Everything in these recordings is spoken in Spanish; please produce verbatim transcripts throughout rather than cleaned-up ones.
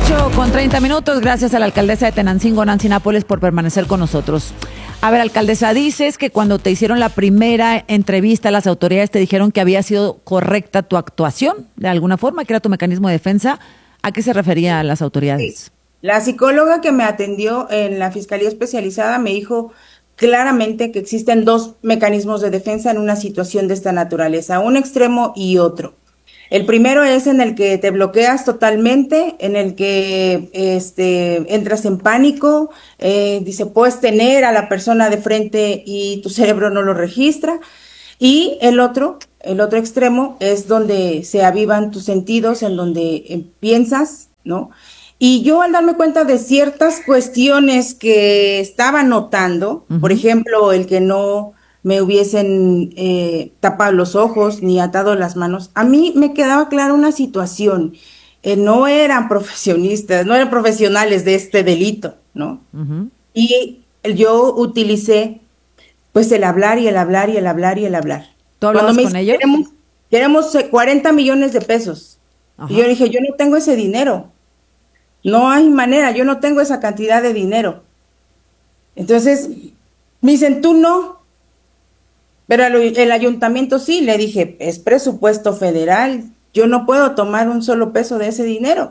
ocho con treinta minutos. Gracias a la alcaldesa de Tenancingo, Nancy Nápoles, por permanecer con nosotros. A ver, alcaldesa, dices que cuando te hicieron la primera entrevista, las autoridades te dijeron que había sido correcta tu actuación, de alguna forma, que era tu mecanismo de defensa. ¿A qué se refería a las autoridades? Sí. La psicóloga que me atendió en la Fiscalía Especializada me dijo claramente que existen dos mecanismos de defensa en una situación de esta naturaleza, un extremo y otro. El primero es en el que te bloqueas totalmente, en el que este, entras en pánico, eh, dice, puedes tener a la persona de frente y tu cerebro no lo registra. Y el otro, el otro extremo es donde se avivan tus sentidos, en donde eh, piensas, ¿no? Y yo al darme cuenta de ciertas cuestiones que estaba notando, uh-huh. por ejemplo, el que no me hubiesen eh, tapado los ojos ni atado las manos, a mí me quedaba clara una situación. Eh, no eran profesionistas, no eran profesionales de este delito, ¿no? Uh-huh. Y yo utilicé pues el hablar y el hablar y el hablar y el hablar. ¿Tú hablabas con ellos? Queremos, queremos cuarenta millones de pesos. Ajá. Y yo dije, yo no tengo ese dinero. No hay manera, yo no tengo esa cantidad de dinero. Entonces, me dicen, tú no. Pero el, el ayuntamiento sí. Le dije, es presupuesto federal. Yo no puedo tomar un solo peso de ese dinero.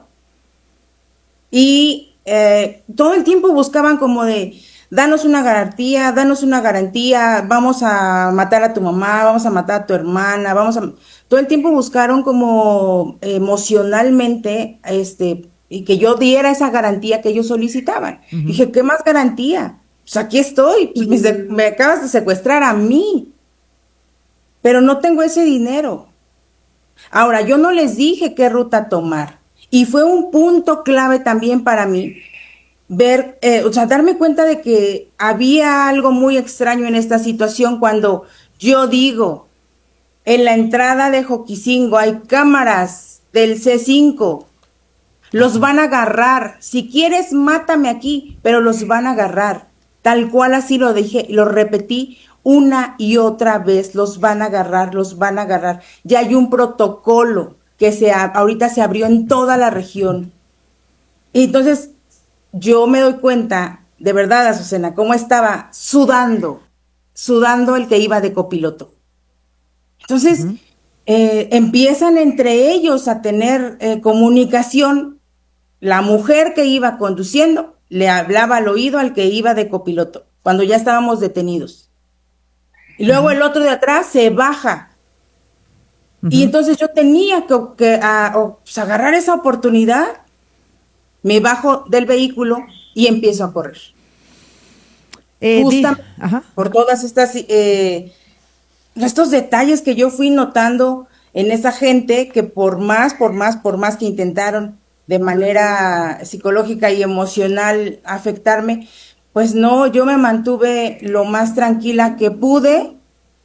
Y eh, todo el tiempo buscaban como de, danos una garantía, danos una garantía, vamos a matar a tu mamá, vamos a matar a tu hermana, vamos a... Todo el tiempo buscaron como emocionalmente, este... y que yo diera esa garantía que ellos solicitaban. Uh-huh. Dije, ¿qué más garantía? Pues aquí estoy, pues me, me acabas de secuestrar a mí, pero no tengo ese dinero. Ahora, yo no les dije qué ruta tomar, y fue un punto clave también para mí, ver, eh, o sea, darme cuenta de que había algo muy extraño en esta situación cuando yo digo, en la entrada de Joquicingo hay cámaras del C cinco, los van a agarrar. Si quieres, mátame aquí, pero los van a agarrar. Tal cual así lo dije, lo repetí una y otra vez. Los van a agarrar, los van a agarrar. Ya hay un protocolo que se ha, ahorita se abrió en toda la región. Y entonces, yo me doy cuenta, de verdad, Azucena, cómo estaba sudando, sudando el que iba de copiloto. Entonces, uh-huh. eh, empiezan entre ellos a tener eh, comunicación. La mujer que iba conduciendo le hablaba al oído al que iba de copiloto, cuando ya estábamos detenidos. Y luego uh-huh. el otro de atrás se baja. Uh-huh. Y entonces yo tenía que, que a, o, pues, agarrar esa oportunidad, me bajo del vehículo y empiezo a correr. Eh, Justamente di- por todas estas, eh, estos detalles que yo fui notando en esa gente que por más, por más, por más que intentaron de manera psicológica y emocional afectarme, pues no, yo me mantuve lo más tranquila que pude,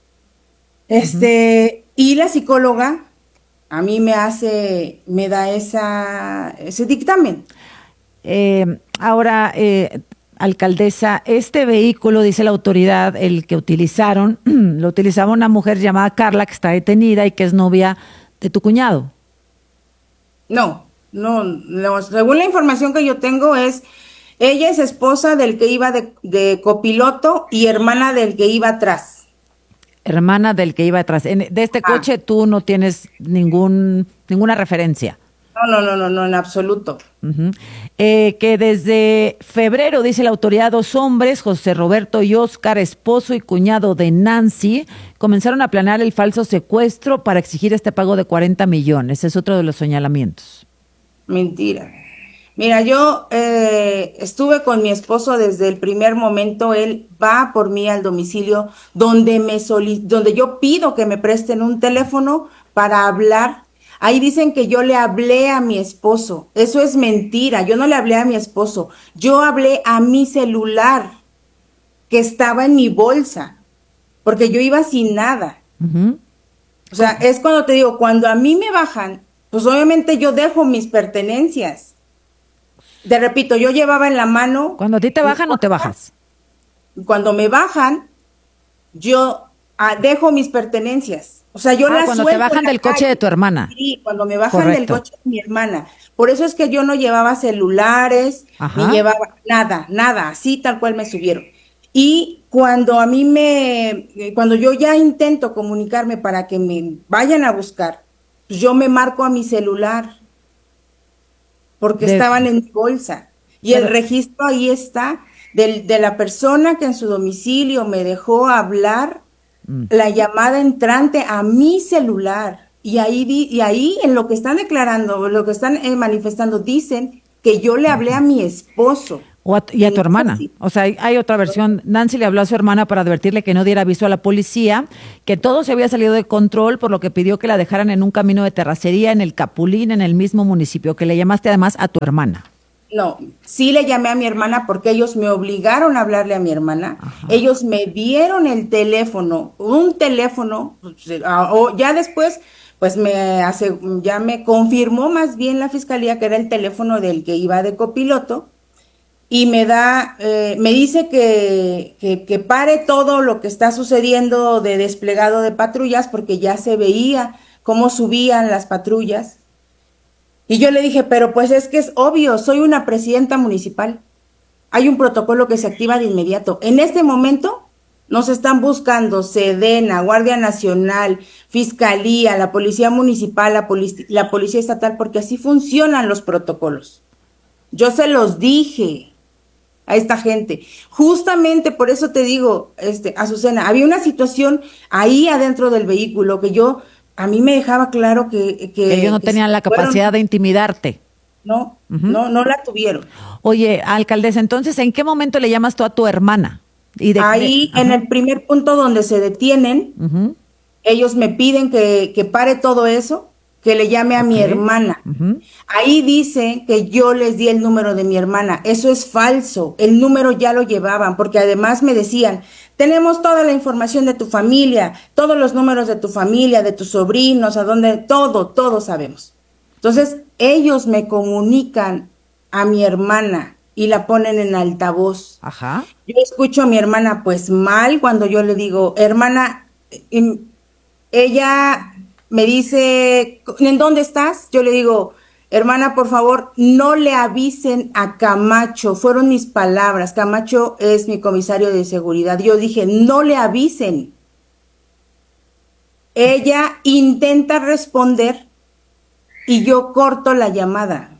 este, uh-huh. y la psicóloga a mí me hace, me da esa, ese dictamen. Eh, ahora, eh, alcaldesa, este vehículo, dice la autoridad, el que utilizaron, lo utilizaba una mujer llamada Carla, que está detenida y que es novia de tu cuñado. No. No, no, según la información que yo tengo es, ella es esposa del que iba de, de copiloto y hermana del que iba atrás. Hermana del que iba atrás. En, de este ah. coche tú no tienes ningún ninguna referencia. No, no, no, no, no, en absoluto. Uh-huh. Eh, que desde febrero, dice la autoridad, dos hombres, José Roberto y Óscar, esposo y cuñado de Nancy, comenzaron a planear el falso secuestro para exigir este pago de cuarenta millones. Es otro de los señalamientos. Mentira. Mira, yo eh, estuve con mi esposo desde el primer momento. Él va por mí al domicilio donde me soli- donde yo pido que me presten un teléfono para hablar. Ahí dicen que yo le hablé a mi esposo. Eso es mentira. Yo no le hablé a mi esposo. Yo hablé a mi celular que estaba en mi bolsa porque yo iba sin nada. Uh-huh. O sea, es cuando te digo, cuando a mí me bajan, pues obviamente yo dejo mis pertenencias. Te repito, yo llevaba en la mano... ¿Cuando a ti te bajan o te bajas? Cuando me bajan, yo ah, dejo mis pertenencias. O sea, yo Ah, la cuando te suelto en bajan la del coche de calle. tu hermana. Sí, cuando me bajan del Correcto. coche de mi hermana. Por eso es que yo no llevaba celulares, ni Ajá. llevaba nada, nada, así tal cual me subieron. Y cuando a mí me, eh, cuando yo ya intento comunicarme para que me vayan a buscar, pues yo me marco a mi celular porque De, estaban en mi bolsa. Y el pero, registro ahí está del, de la persona que en su domicilio me dejó hablar mm. la llamada entrante a mi celular. Y ahí, di- y ahí en lo que están declarando, lo que están eh, manifestando, dicen que yo le hablé a mi esposo. O a- y Y a tu no es hermana. así. O sea, hay, hay otra versión. Nancy le habló a su hermana para advertirle que no diera aviso a la policía, que todo se había salido de control, por lo que pidió que la dejaran en un camino de terracería en el Capulín, en el mismo municipio, que le llamaste además a tu hermana. No, sí le llamé a mi hermana porque ellos me obligaron a hablarle a mi hermana. Ajá. Ellos me dieron el teléfono, un teléfono, pues, ah, o ya después, pues me hace, ya me confirmó más bien la fiscalía que era el teléfono del que iba de copiloto y me da, eh, me dice que, que, que pare todo lo que está sucediendo de desplegado de patrullas porque ya se veía cómo subían las patrullas. Y yo le dije, pero pues es que es obvio, soy una presidenta municipal. Hay un protocolo que se activa de inmediato. En este momento nos están buscando Sedena, Guardia Nacional, Fiscalía, la Policía Municipal, la, polic- la Policía Estatal, porque así funcionan los protocolos. Yo se los dije a esta gente. Justamente por eso te digo, este, Azucena, había una situación ahí adentro del vehículo que yo, a mí me dejaba claro que, Que ellos que, no que se tenían la capacidad fueron, de intimidarte. no, Ujú. no, no la tuvieron. Oye, alcaldesa, entonces, ¿en qué momento le llamas tú a tu hermana? Y de, de- Ahí en ajá, el primer punto donde se detienen, ujú, ellos me piden que, que pare todo eso, que le llame a ok, mi hermana. ujú. Ahí dice que yo les di el número de mi hermana. Eso es falso. El número ya lo llevaban, porque además me decían, tenemos toda la información de tu familia, todos los números de tu familia, de tus sobrinos, a dónde, todo, todo sabemos. Entonces, ellos me comunican a mi hermana y la ponen en altavoz. Ajá. Yo escucho a mi hermana pues mal cuando yo le digo, hermana, em, ella me dice, ¿en dónde estás? Yo le digo, hermana, por favor, no le avisen a Camacho. Fueron mis palabras. Camacho es mi comisario de seguridad. Yo dije, no le avisen. Ella intenta responder y yo corto la llamada.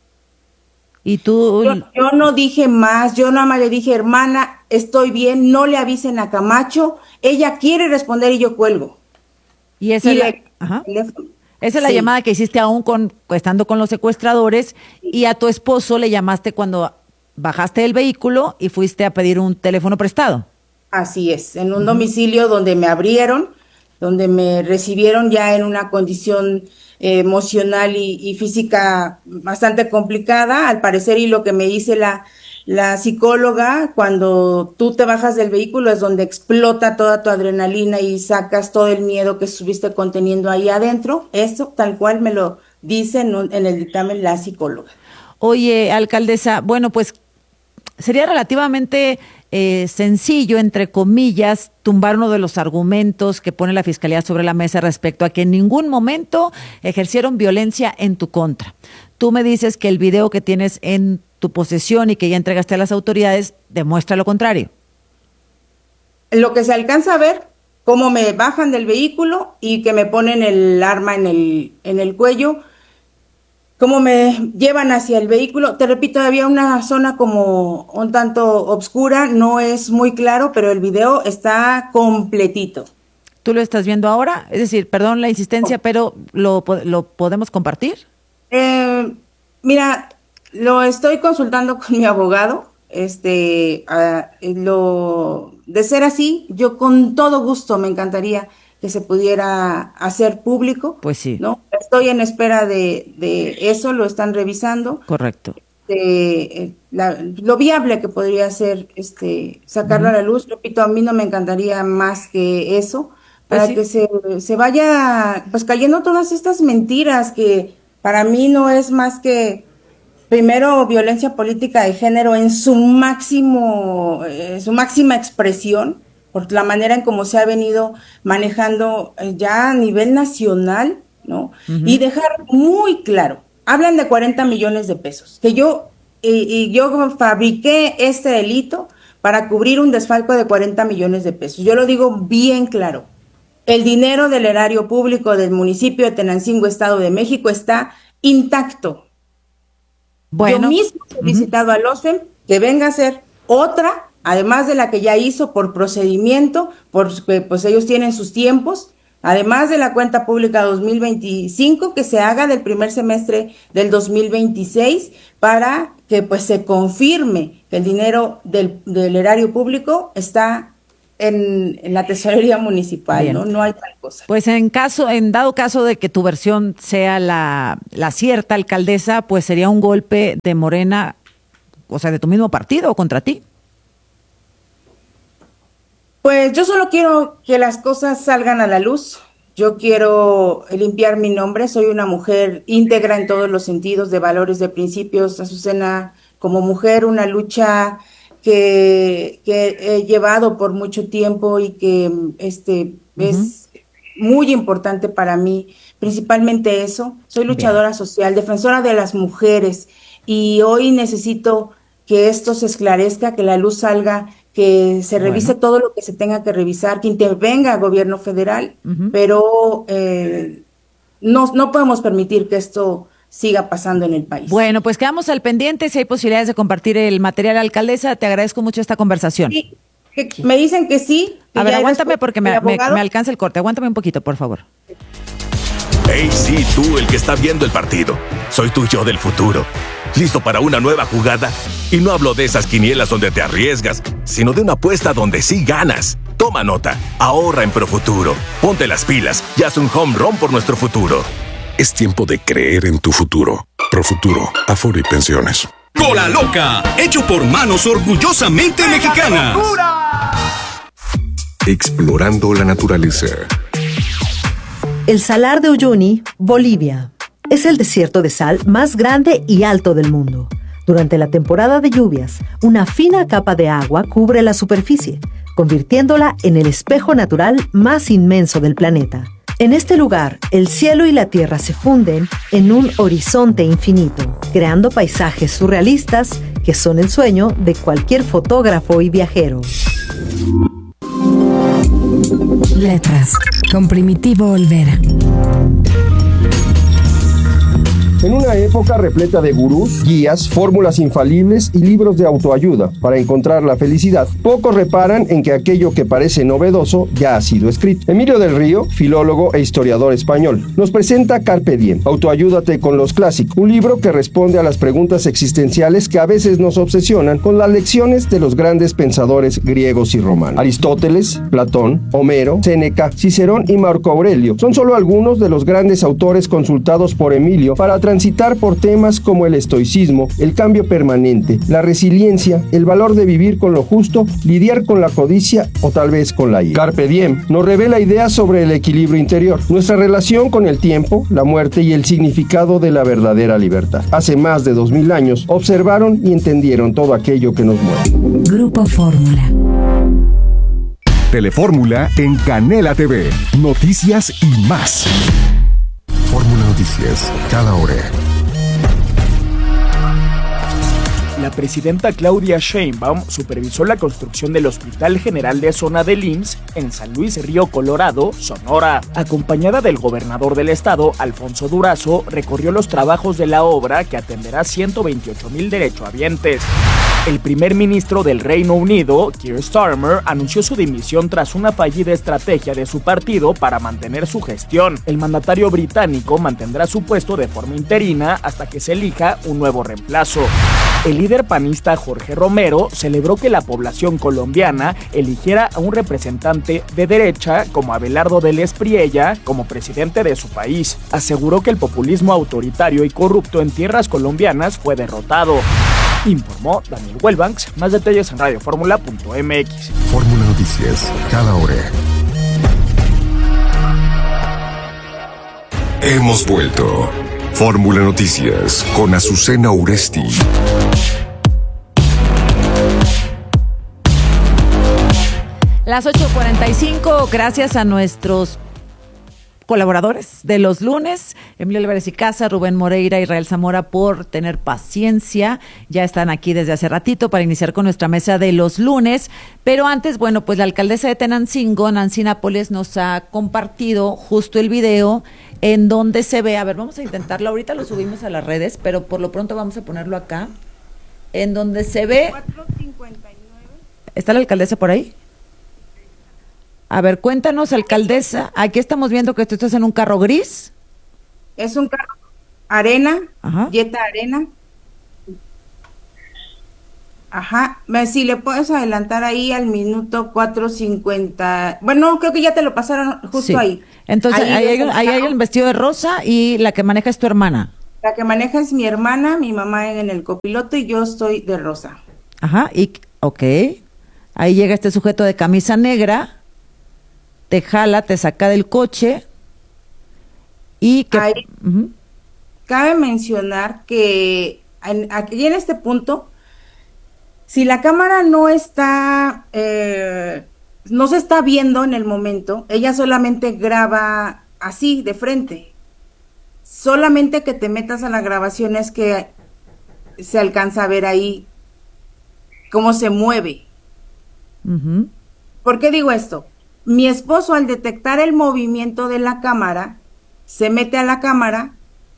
Y tú, Yo, yo no dije más, yo nada más le dije, hermana, estoy bien, no le avisen a Camacho. Ella quiere responder y yo cuelgo. y esa Y es la, le ajá. el teléfono. Esa es la Sí. llamada que hiciste aún con, estando con los secuestradores, y a tu esposo le llamaste cuando bajaste del vehículo y fuiste a pedir un teléfono prestado. Así es, en un domicilio donde me abrieron, donde me recibieron ya en una condición eh, emocional y, y física bastante complicada, al parecer, y lo que me dice la, la psicóloga, cuando tú te bajas del vehículo es donde explota toda tu adrenalina y sacas todo el miedo que estuviste conteniendo ahí adentro. Eso tal cual me lo dice en, un- en el dictamen la psicóloga. Oye, alcaldesa, bueno, pues sería relativamente eh, sencillo, entre comillas, tumbar uno de los argumentos que pone la Fiscalía sobre la mesa respecto a que en ningún momento ejercieron violencia en tu contra. Tú me dices que el video que tienes en tu posesión y que ya entregaste a las autoridades demuestra lo contrario. Lo que se alcanza a ver, cómo me bajan del vehículo y que me ponen el arma en el, en el cuello, cómo me llevan hacia el vehículo. Te repito, había una zona como un tanto oscura, no es muy claro, pero el video está completito. ¿Tú lo estás viendo ahora? Es decir, perdón la insistencia, pero ¿lo, po- lo podemos compartir? Eh, Mira, lo estoy consultando con mi abogado. Este, ah, eh, lo, de ser así, yo con todo gusto me encantaría que se pudiera hacer público, Pues sí, ¿no? Estoy en espera de, de eso, lo están revisando. correcto. De, eh, la- lo viable que podría ser este, sacarlo a Ujú. la luz. Repito, a mí no me encantaría más que eso, Pues para sí. que se, se vaya pues cayendo todas estas mentiras que para mí no es más que primero violencia política de género en su máximo, eh, su máxima expresión, por la manera en cómo se ha venido manejando ya a nivel nacional, ¿no? Uh-huh. Y dejar muy claro, hablan de cuarenta millones de pesos, que yo, y, y yo fabriqué este delito para cubrir un desfalco de cuarenta millones de pesos. Yo lo digo bien claro. El dinero del erario público del municipio de Tenancingo, Estado de México, está intacto. Bueno, yo mismo he solicitado uh-huh. al O S F E M que venga a hacer otra, además de la que ya hizo por procedimiento, porque pues ellos tienen sus tiempos, además de la cuenta pública dos mil veinticinco, que se haga del primer semestre del dos mil veintiséis, para que pues se confirme que el dinero del, del erario público está en, en la tesorería municipal, ¿no? No hay tal cosa. Pues en caso, en dado caso de que tu versión sea la, la cierta, alcaldesa, pues sería un golpe de Morena, o sea, de tu mismo partido, contra ti. Pues yo solo quiero que las cosas salgan a la luz. Yo quiero limpiar mi nombre. Soy una mujer íntegra en todos los sentidos, de valores, de principios. Azucena, como mujer, una lucha que, que he llevado por mucho tiempo y que este uh-huh. es muy importante para mí. Principalmente eso. Soy luchadora Bien. social, defensora de las mujeres. Y hoy necesito que esto se esclarezca, que la luz salga, que se revise bueno. todo lo que se tenga que revisar, que intervenga el gobierno federal, uh-huh. pero eh, no, no podemos permitir que esto siga pasando en el país. Bueno, pues quedamos al pendiente, si hay posibilidades de compartir el material, alcaldesa, te agradezco mucho esta conversación. Sí, que me dicen que sí. Que A ver, aguántame porque me, me, me alcanza el corte, aguántame un poquito, por favor. Hey, sí, tú, el que está viendo el partido. Soy tu yo del futuro. ¿Listo para una nueva jugada? Y no hablo de esas quinielas donde te arriesgas, sino de una apuesta donde sí ganas. Toma nota, ahorra en Profuturo. Ponte las pilas y haz un home run por nuestro futuro. Es tiempo de creer en tu futuro. Profuturo, Afore y Pensiones. Cola Loca, hecho por manos orgullosamente mexicanas. Explorando la naturaleza. El Salar de Uyuni, Bolivia. Es el desierto de sal más grande y alto del mundo. Durante la temporada de lluvias, una fina capa de agua cubre la superficie, convirtiéndola en el espejo natural más inmenso del planeta. En este lugar, el cielo y la tierra se funden en un horizonte infinito, creando paisajes surrealistas que son el sueño de cualquier fotógrafo y viajero. Letras, con Primitivo Olvera. En una época repleta de gurús, guías, fórmulas infalibles y libros de autoayuda para encontrar la felicidad, pocos reparan en que aquello que parece novedoso ya ha sido escrito. Emilio del Río, filólogo e historiador español, nos presenta Carpe Diem, Autoayúdate con los clásicos, un libro que responde a las preguntas existenciales que a veces nos obsesionan con las lecciones de los grandes pensadores griegos y romanos. Aristóteles, Platón, Homero, Séneca, Cicerón y Marco Aurelio son solo algunos de los grandes autores consultados por Emilio para transitar por temas como el estoicismo, el cambio permanente, la resiliencia, el valor de vivir con lo justo, lidiar con la codicia o tal vez con la ira. Carpe Diem nos revela ideas sobre el equilibrio interior, nuestra relación con el tiempo, la muerte y el significado de la verdadera libertad. Hace más de dos mil años observaron y entendieron todo aquello que nos mueve. Grupo Fórmula. Telefórmula en Canela T V. Noticias y más. Fórmula Noticias, cada hora. La presidenta Claudia Sheinbaum supervisó la construcción del Hospital General de Zona del I M S S en San Luis Río Colorado, Sonora. Acompañada del gobernador del estado, Alfonso Durazo, recorrió los trabajos de la obra que atenderá ciento veintiocho mil derechohabientes. El primer ministro del Reino Unido, Keir Starmer, anunció su dimisión tras una fallida estrategia de su partido para mantener su gestión. El mandatario británico mantendrá su puesto de forma interina hasta que se elija un nuevo reemplazo. El líder panista Jorge Romero celebró que la población colombiana eligiera a un representante de derecha como Abelardo del Espriella como presidente de su país. Aseguró que el populismo autoritario y corrupto en tierras colombianas fue derrotado. Informó Daniel Welbanks. Más detalles en radio fórmula punto m x. Fórmula Noticias, cada hora. Hemos vuelto. Fórmula Noticias con Azucena Uresti. Las ocho cuarenta y cinco, gracias a nuestros colaboradores de los lunes, Emilio Álvarez y Casa, Rubén Moreira, Israel Zamora, por tener paciencia. Ya están aquí desde hace ratito para iniciar con nuestra mesa de los lunes. Pero antes, bueno, pues la alcaldesa de Tenancingo, Nancy Nápoles, nos ha compartido justo el video en donde se ve, a ver, vamos a intentarlo, ahorita lo subimos a las redes, pero por lo pronto vamos a ponerlo acá, en donde se ve... ¿Está la alcaldesa por ahí? A ver, cuéntanos, alcaldesa, aquí estamos viendo que tú estás en un carro gris. Es un carro arena, Ajá. Jetta Arena. Ajá, me, si le puedes adelantar ahí al minuto cuatro cincuenta. Bueno, creo que ya te lo pasaron justo Sí. ahí. Entonces, ahí, Ahí hay, ves el ahí hay carro. el vestido de rosa y la que maneja es tu hermana. La que maneja es mi hermana, mi mamá en el copiloto y yo estoy de rosa. Ajá, y, ok. Ahí llega este sujeto de camisa negra, te jala, te saca del coche y que... Ahí. Ujú. Cabe mencionar que en, aquí en este punto, si la cámara no está, eh, no se está viendo en el momento, ella solamente graba así, de frente. Solamente que te metas a la grabación es que se alcanza a ver ahí cómo se mueve. Ujú. ¿Por qué digo esto? Mi esposo, al detectar el movimiento de la cámara, se mete a la cámara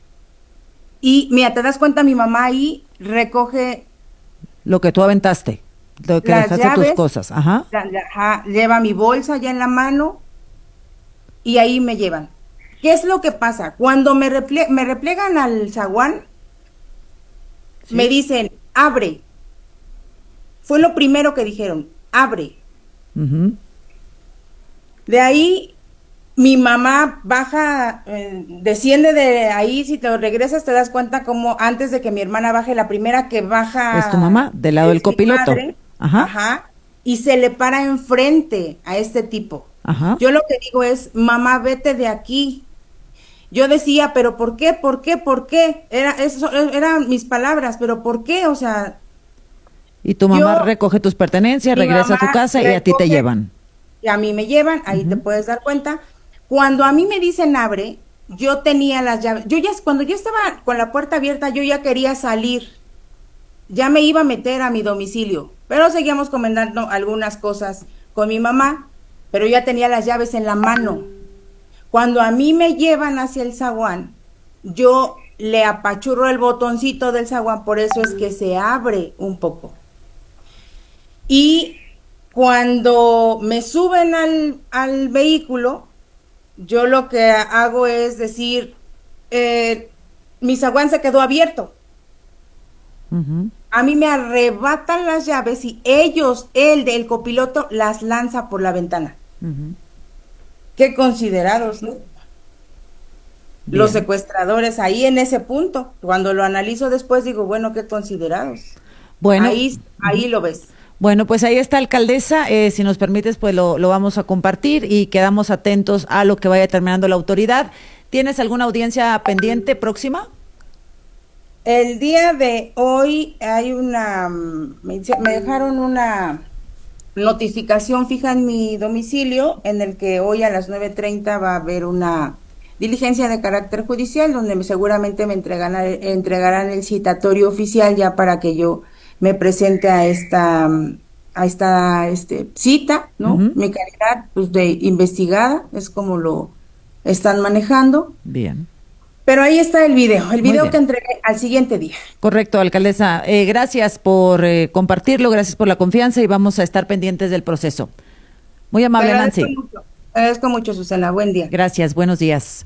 y, mira, te das cuenta, mi mamá ahí recoge Lo que tú aventaste, lo que las dejaste tus llaves, cosas. Ajá. la- la- ajá, lleva mi bolsa ya en la mano y ahí me llevan. ¿Qué es lo que pasa? Cuando me, reple- me replegan al zaguán, Sí. me dicen, abre. Fue lo primero que dijeron, abre. Ujú. De ahí mi mamá baja, eh, desciende de ahí, si te regresas te das cuenta como antes de que mi hermana baje, la primera que baja Es tu mamá, del lado es del mi copiloto. madre, Ajá. ajá, y se le para enfrente a este tipo. Ajá. Yo lo que digo es, mamá, vete de aquí. Yo decía, pero ¿por qué? ¿Por qué? ¿Por qué? Era, eso eran mis palabras, pero ¿por qué? O sea, Y tu mamá yo- recoge tus pertenencias, mi regresa a tu mamá casa y a ti te recoge- llevan. y a mí me llevan, ahí te puedes dar cuenta. Cuando a mí me dicen abre, yo tenía las llaves. Yo ya, cuando yo estaba con la puerta abierta, yo ya quería salir. Ya me iba a meter a mi domicilio, pero seguíamos comentando algunas cosas con mi mamá, pero ya tenía las llaves en la mano. Cuando a mí me llevan hacia el zaguán, yo le apachurro el botoncito del zaguán, por eso es que se abre un poco. Y cuando me suben al, al vehículo, yo lo que hago es decir, eh, mi zaguán se quedó abierto. Ujú. A mí me arrebatan las llaves y ellos, él del copiloto, las lanza por la ventana. Ujú. Qué considerados, ¿no? Los Bien. secuestradores ahí en ese punto. Cuando lo analizo después digo, bueno, qué considerados. Bueno, ahí, ahí lo ves. Bueno, pues ahí está, alcaldesa. Eh, si nos permites, pues lo, lo vamos a compartir y quedamos atentos a lo que vaya terminando la autoridad. ¿Tienes alguna audiencia pendiente próxima? El día de hoy hay una, mm, me, hice- me dejaron una notificación fija en mi domicilio en el que hoy a las nueve treinta va a haber una diligencia de carácter judicial donde me- seguramente me entregarán, entregarán el citatorio oficial ya para que yo me presente a esta mm, a esta este cita, ¿no? Ujú. Mi calidad pues de investigada es como lo están manejando, Bien. pero ahí está el video, el Muy video bien. que entregué al siguiente día. Correcto, alcaldesa. Eh, gracias por eh, compartirlo, gracias por la confianza y vamos a estar pendientes del proceso. Muy amable, Te agradezco Nancy. mucho. Te agradezco mucho, Susana. Buen día. Gracias, buenos días.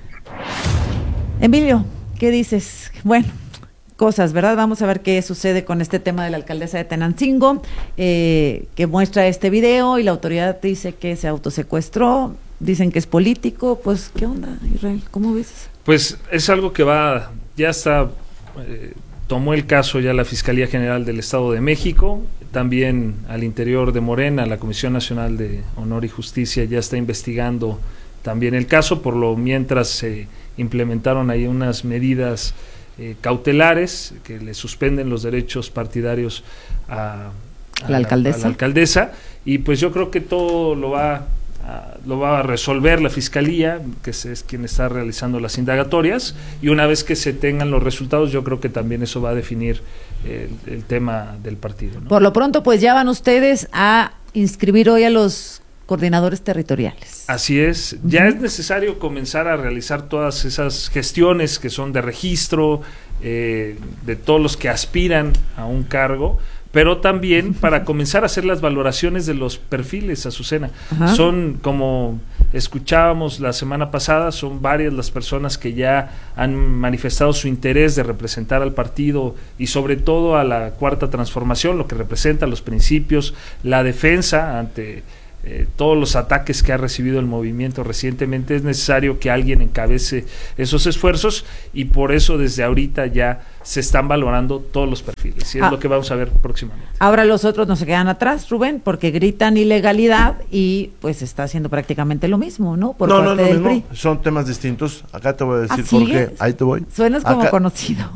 Emilio, ¿qué dices? Bueno, cosas, ¿verdad? Vamos a ver qué sucede con este tema de la alcaldesa de Tenancingo, eh, que muestra este video y la autoridad dice que se autosecuestró, dicen que es político. Pues, ¿qué onda, Israel? ¿Cómo ves? Pues es algo que va, ya está, eh, tomó el caso ya la Fiscalía General del Estado de México, también al interior de Morena, la Comisión Nacional de Honor y Justicia ya está investigando también el caso, por lo mientras se implementaron ahí unas medidas eh, cautelares que le suspenden los derechos partidarios a, a ¿La alcaldesa? a la alcaldesa, y pues yo creo que todo lo va a, lo va a resolver la Fiscalía, que es, es quien está realizando las indagatorias, y una vez que se tengan los resultados, yo creo que también eso va a definir el, el tema del partido, ¿no? Por lo pronto, pues ya van ustedes a inscribir hoy a los coordinadores territoriales. Así es, ya es necesario comenzar a realizar todas esas gestiones que son de registro, eh, de todos los que aspiran a un cargo, pero también para comenzar a hacer las valoraciones de los perfiles, Azucena. Ajá. Son, como escuchábamos la semana pasada, son varias las personas que ya han manifestado su interés de representar al partido y sobre todo a la Cuarta Transformación, lo que representa los principios, la defensa ante Eh, todos los ataques que ha recibido el movimiento recientemente. Es necesario que alguien encabece esos esfuerzos y por eso desde ahorita ya se están valorando todos los perfiles y es ah, lo que vamos a ver próximamente. Ahora los otros no se quedan atrás, Rubén, porque gritan ilegalidad y pues está haciendo prácticamente lo mismo, ¿no? Por no, parte no, no, del mismo. P R I. Son temas distintos. Acá te voy a decir ¿Ah, por sí? qué. Ahí te voy. Suenas como Acá... conocido.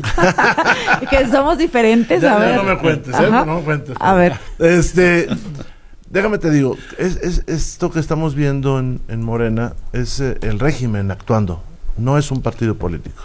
Que somos diferentes. Ya, a ver. Ya no me cuentes, ¿eh? No me cuentes. A ver. Este... Déjame te digo, es, es, esto que estamos viendo en, en Morena es eh, el régimen actuando, no es un partido político.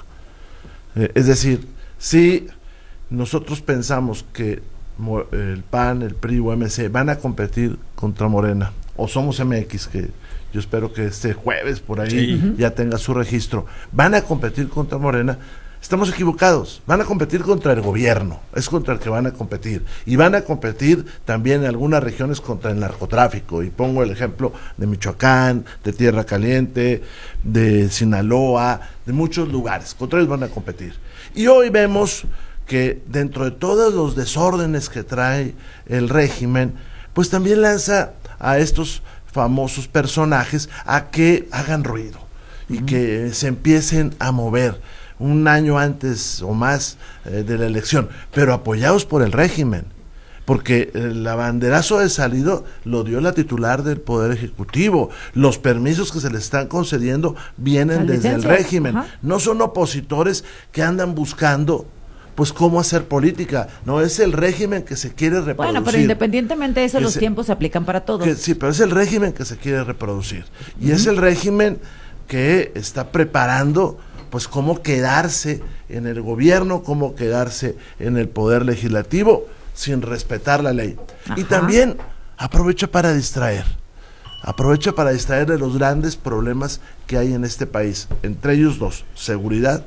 Eh, es decir, si nosotros pensamos que mo, el P A N, el P R I o M C van a competir contra Morena, o Somos M X, que yo espero que este jueves por ahí sí. ya tenga su registro, van a competir contra Morena, estamos equivocados. Van a competir contra el gobierno, es contra el que van a competir, y van a competir también en algunas regiones contra el narcotráfico, y pongo el ejemplo de Michoacán, de Tierra Caliente, de Sinaloa, de muchos lugares, contra ellos van a competir. Y hoy vemos que dentro de todos los desórdenes que trae el régimen, pues también lanza a estos famosos personajes a que hagan ruido, y uh-huh. que se empiecen a mover un año antes o más eh, de la elección, pero apoyados por el régimen, porque el abanderazo de salido lo dio la titular del Poder Ejecutivo, los permisos que se le están concediendo vienen desde el régimen, ajá. no son opositores que andan buscando pues cómo hacer política, no, es el régimen que se quiere reproducir. Bueno, pero independientemente de eso, los se, tiempos se aplican para todos. Que, sí, pero es el régimen que se quiere reproducir, y uh-huh. es el régimen que está preparando pues cómo quedarse en el gobierno, cómo quedarse en el poder legislativo sin respetar la ley. Ajá. Y también aprovecha para distraer, aprovecha para distraer de los grandes problemas que hay en este país, entre ellos dos, seguridad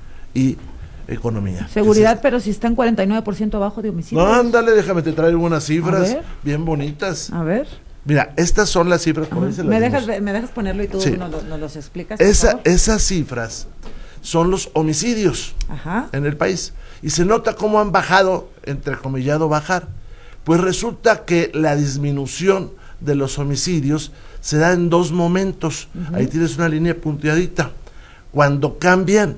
y economía. Seguridad, es pero si está en cuarenta y nueve por ciento abajo de homicidios. No, ándale, déjame te traigo unas cifras bien bonitas. A ver. Mira, estas son las cifras. Por ahí se las ¿Me, dejas, ¿Me dejas ponerlo y tú sí. nos, nos los explicas? Esa, esas cifras son los homicidios Ajá. en el país. Y se nota cómo han bajado, entrecomillado bajar. Pues resulta que la disminución de los homicidios se da en dos momentos. Uh-huh. Ahí tienes una línea punteadita. Cuando cambian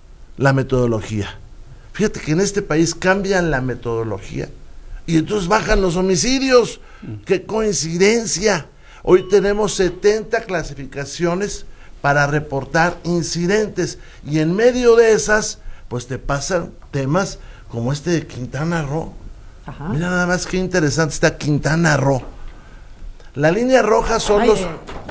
la metodología. Fíjate que en este país cambian la metodología y entonces bajan los homicidios. ¡Qué coincidencia! Hoy tenemos setenta clasificaciones para reportar incidentes y en medio de esas pues te pasan temas como este de Quintana Roo. Ajá. Mira nada más qué interesante está Quintana Roo. La línea roja son Ay, los, eh,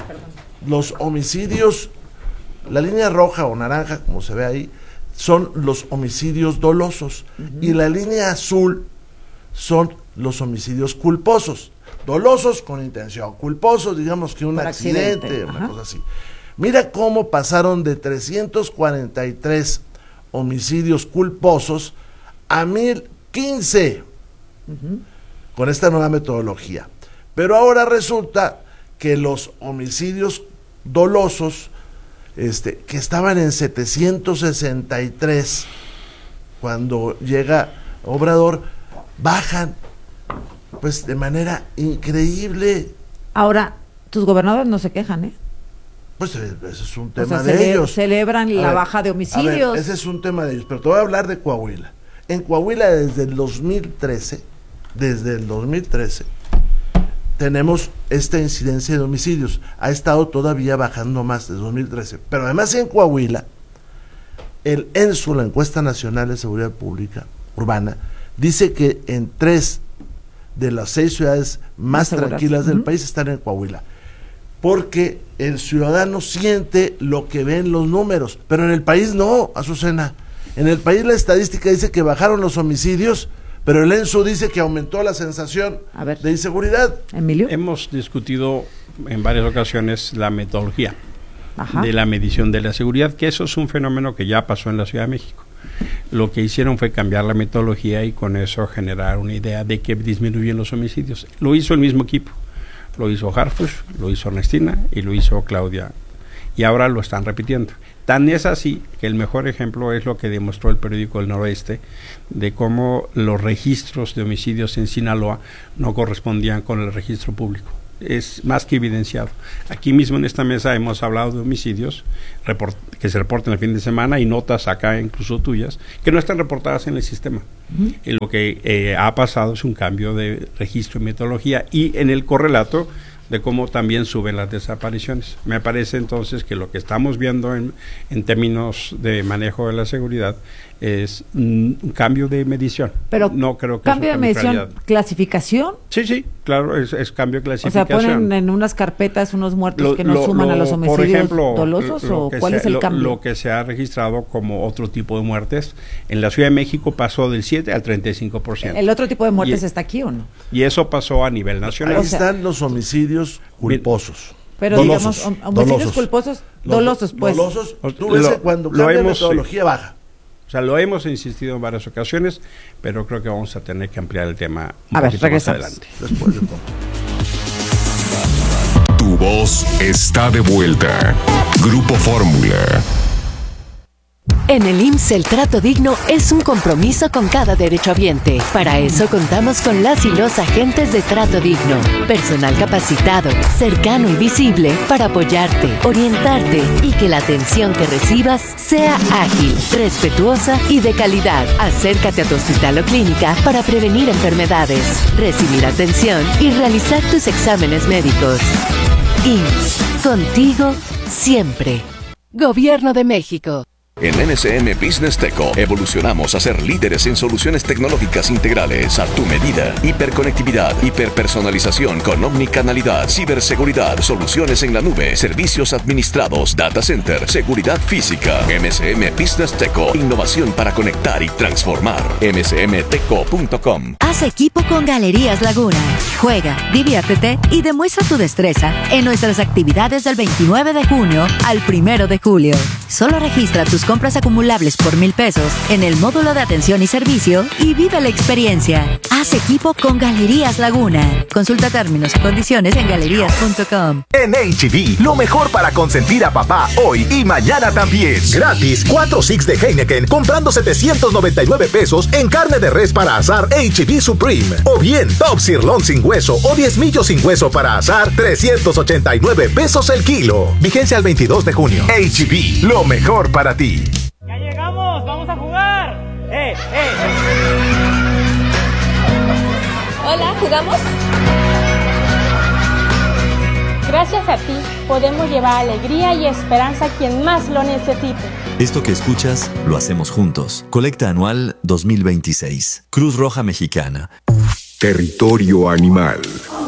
los homicidios, la línea roja o naranja como se ve ahí son los homicidios dolosos uh-huh. y la línea azul son los homicidios culposos. Dolosos con intención, culposos digamos que un Por accidente, accidente una Ajá. cosa así. Mira cómo pasaron de trescientos cuarenta y tres homicidios culposos a mil quince uh-huh. con esta nueva metodología. Pero ahora resulta que los homicidios dolosos, este, que estaban en setecientos sesenta y tres cuando llega Obrador, bajan pues de manera increíble. Ahora, tus gobernadores no se quejan, ¿eh? Pues ese es un tema o sea, de cele- ellos. Celebran a la ver, baja de homicidios. Ver, ese es un tema de ellos, pero te voy a hablar de Coahuila. En Coahuila desde el dos mil trece, desde el dos mil trece, tenemos esta incidencia de homicidios. Ha estado todavía bajando más desde dos mil trece. Pero además en Coahuila, el ENSU, la Encuesta Nacional de Seguridad Pública Urbana, dice que en tres de las seis ciudades más tranquilas del uh-huh. país están en Coahuila. Porque el ciudadano siente lo que ven los números, pero en el país no, Azucena. En el país la estadística dice que bajaron los homicidios, pero el ENSU dice que aumentó la sensación de inseguridad. Emilio. Hemos discutido en varias ocasiones la metodología Ajá. de la medición de la seguridad, que eso es un fenómeno que ya pasó en la Ciudad de México. Lo que hicieron fue cambiar la metodología y con eso generar una idea de que disminuyen los homicidios. Lo hizo el mismo equipo. Lo hizo Harfuch, lo hizo Ernestina y lo hizo Claudia. Y ahora lo están repitiendo. Tan es así que el mejor ejemplo es lo que demostró el periódico El Noroeste, de cómo los registros de homicidios en Sinaloa no correspondían con el registro público. Es más que evidenciado. Aquí mismo en esta mesa hemos hablado de homicidios report- que se reportan el fin de semana y notas acá incluso tuyas que no están reportadas en el sistema. Uh-huh. Y lo que eh, ha pasado es un cambio de registro y metodología y en el correlato de cómo también suben las desapariciones. Me parece entonces que lo que estamos viendo en, en términos de manejo de la seguridad es un cambio de medición. Pero no creo que cambio de medición, clasificación. Sí, sí, claro, es, es cambio de clasificación. O sea, ponen en unas carpetas unos muertos lo, que no lo, suman lo, a los homicidios por ejemplo, dolosos lo, o cuál se, es el lo, cambio. Lo que se ha registrado como otro tipo de muertes en la Ciudad de México pasó del siete al treinta y cinco por ciento. ¿El otro tipo de muertes y, está aquí o no? Y eso pasó a nivel nacional. Ahí están los homicidios culposos. Pero dolosos, digamos, homicidios dolosos. culposos, dolosos, pues. Dolosos, tú ves que cuando cambia la metodología baja. O sea, lo hemos insistido en varias ocasiones, pero creo que vamos a tener que ampliar el tema un a poquito ver, más adelante. Después de todo. Tu voz está de vuelta. Grupo Fórmula. En el I M S S el trato digno es un compromiso con cada derechohabiente. Para eso contamos con las y los agentes de trato digno. Personal capacitado, cercano y visible para apoyarte, orientarte y que la atención que recibas sea ágil, respetuosa y de calidad. Acércate a tu hospital o clínica para prevenir enfermedades, recibir atención y realizar tus exámenes médicos. I M S S, contigo siempre. Gobierno de México. En N S M Business Teco evolucionamos a ser líderes en soluciones tecnológicas integrales a tu medida. Hiperconectividad, hiperpersonalización con omnicanalidad, ciberseguridad, soluciones en la nube, servicios administrados, data center, seguridad física. M S M Business Teco, innovación para conectar y transformar. m s m teco punto com. Haz equipo con Galerías Laguna. Juega, diviértete y demuestra tu destreza en nuestras actividades del veintinueve de junio al primero de julio. Solo registra tus compras acumulables por mil pesos en el módulo de atención y servicio y vive la experiencia. Haz equipo con Galerías Laguna. Consulta términos y condiciones en galerías punto com. En H E B, lo mejor para consentir a papá hoy y mañana también. Gratis, cuatro six de Heineken comprando setecientos noventa y nueve pesos en carne de res para asar H E B Supreme. O bien, Top Sirloin sin hueso o diez millos sin hueso para asar, trescientos ochenta y nueve pesos el kilo. Vigencia al veintidós de junio. H E B, lo mejor para ti. ¡Ya llegamos! ¡Vamos a jugar! ¡Eh, eh! Hola, ¿jugamos? Gracias a ti, podemos llevar alegría y esperanza a quien más lo necesite. Esto que escuchas, lo hacemos juntos. Colecta Anual dos mil veintiséis. Cruz Roja Mexicana. Territorio Animal.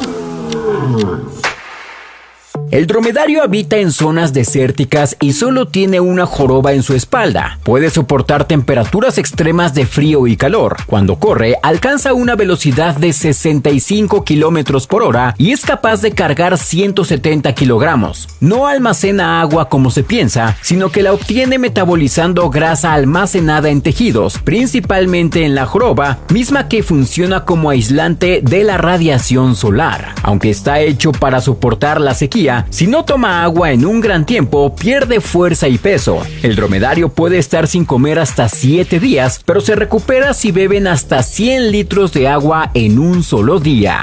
El dromedario habita en zonas desérticas y solo tiene una joroba en su espalda. Puede soportar temperaturas extremas de frío y calor. Cuando corre, alcanza una velocidad de sesenta y cinco kilómetros por hora y es capaz de cargar ciento setenta kilogramos. No almacena agua como se piensa, sino que la obtiene metabolizando grasa almacenada en tejidos, principalmente en la joroba, misma que funciona como aislante de la radiación solar. Aunque está hecho para soportar la sequía, si no toma agua en un gran tiempo, pierde fuerza y peso. El dromedario puede estar sin comer hasta siete días, pero se recupera si beben hasta cien litros de agua en un solo día.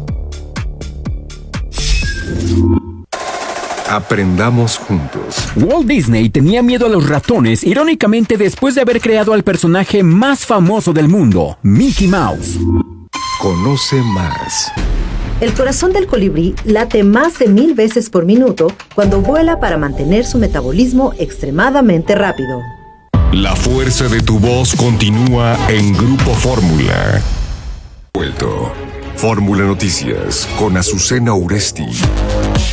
Aprendamos juntos. Walt Disney tenía miedo a los ratones, irónicamente después de haber creado al personaje más famoso del mundo, Mickey Mouse. Conoce más. El corazón del colibrí late más de mil veces por minuto cuando vuela para mantener su metabolismo extremadamente rápido. La fuerza de tu voz continúa en Grupo Fórmula. Vuelto. Fórmula Noticias con Azucena Uresti.